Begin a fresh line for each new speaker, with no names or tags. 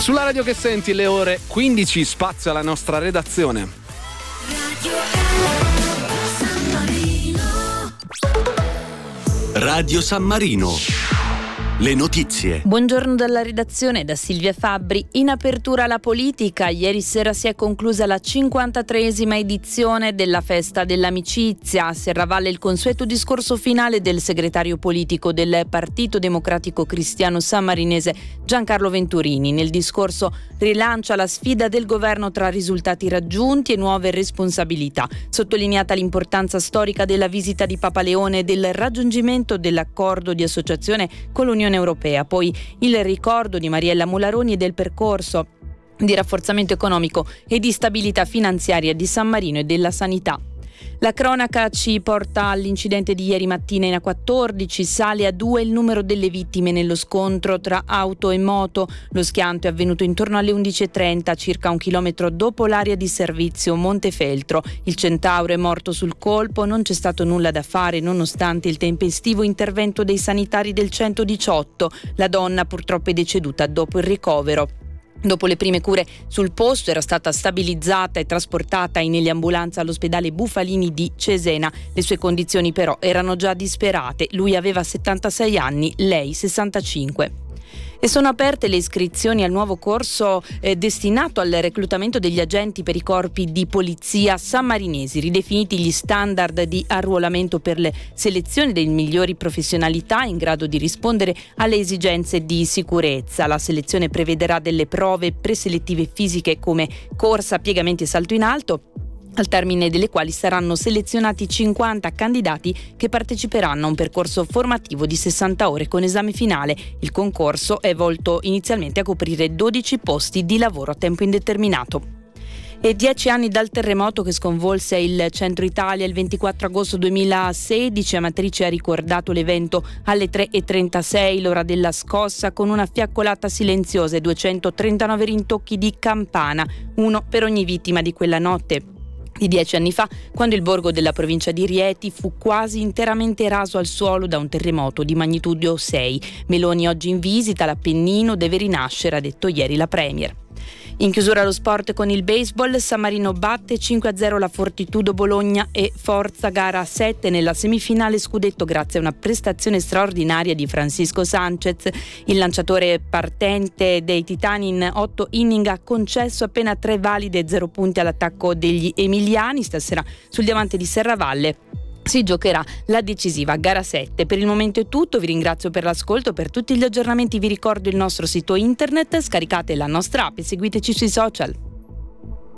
Sulla radio che senti, le ore 15, spazio alla nostra redazione.
Radio San Marino. Le notizie.
Buongiorno dalla redazione, da Silvia Fabbri. In apertura alla politica, ieri sera si è conclusa la 53esima edizione della Festa dell'Amicizia. A Serravalle il consueto discorso finale del segretario politico del Partito Democratico Cristiano Sammarinese Giancarlo Venturini. Nel discorso rilancia la sfida del governo tra risultati raggiunti e nuove responsabilità. Sottolineata l'importanza storica della visita di Papa Leone e del raggiungimento dell'accordo di associazione con l'Unione Europea, poi il ricordo di Mariella Mularoni e del percorso di rafforzamento economico e di stabilità finanziaria di San Marino e della sanità. La cronaca ci porta all'incidente di ieri mattina in A14, sale a 2 il numero delle vittime nello scontro tra auto e moto. Lo schianto è avvenuto intorno alle 11.30, circa 1 chilometro dopo l'area di servizio Montefeltro. Il Centauro è morto sul colpo, non c'è stato nulla da fare nonostante il tempestivo intervento dei sanitari del 118. La donna purtroppo è deceduta dopo il ricovero. Dopo le prime cure sul posto era stata stabilizzata e trasportata in eliambulanza all'ospedale Bufalini di Cesena. Le sue condizioni però erano già disperate. Lui aveva 76 anni, lei 65. E sono aperte le iscrizioni al nuovo corso destinato al reclutamento degli agenti per i corpi di polizia sammarinesi, ridefiniti gli standard di arruolamento per le selezioni delle migliori professionalità in grado di rispondere alle esigenze di sicurezza. La selezione prevederà delle prove preselettive fisiche come corsa, piegamenti e salto in alto, al termine delle quali saranno selezionati 50 candidati che parteciperanno a un percorso formativo di 60 ore con esame finale. Il concorso è volto inizialmente a coprire 12 posti di lavoro a tempo indeterminato. E 10 anni dal terremoto che sconvolse il centro Italia il 24 agosto 2016, Amatrice ha ricordato l'evento alle 3.36, l'ora della scossa, con una fiaccolata silenziosa e 239 rintocchi di campana, uno per ogni vittima di quella notte di 10 anni fa, quando il borgo della provincia di Rieti fu quasi interamente raso al suolo da un terremoto di magnitudo 6. Meloni oggi in visita all'Appennino deve rinascere, ha detto ieri la Premier. In chiusura lo sport con il baseball, San Marino batte 5-0 la Fortitudo Bologna e forza gara 7 nella semifinale scudetto grazie a una prestazione straordinaria di Francisco Sanchez. Il lanciatore partente dei Titani in 8 inning ha concesso appena 3 valide e 0 punti all'attacco degli emiliani. Stasera sul diamante di Serravalle si giocherà la decisiva gara 7. Per il momento è tutto, vi ringrazio per l'ascolto. Per tutti gli aggiornamenti vi ricordo il nostro sito internet, scaricate la nostra app e seguiteci sui social.